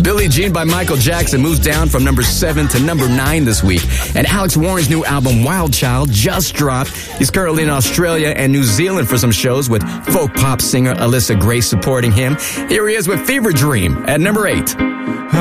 Billie Jean by Michael Jackson moves down from number 7 to number 9 this week. And Alex Warren's new album, Wild Child, just dropped. He's currently in Australia and New Zealand for some shows with folk pop singer Alyssa Grace supporting him. Here he is with Fever Dream at number 8.